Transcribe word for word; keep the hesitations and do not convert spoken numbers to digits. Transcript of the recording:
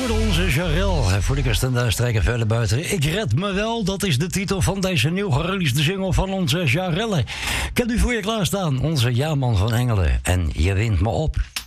hoorde onze Jarel. Voor de kust en strijken verder buiten. Ik red me wel, dat is de titel van deze nieuw gereleasede single van onze Jarelle. Ik heb u voor je klaarstaan, onze jaarman van Engelen. En je wint me op.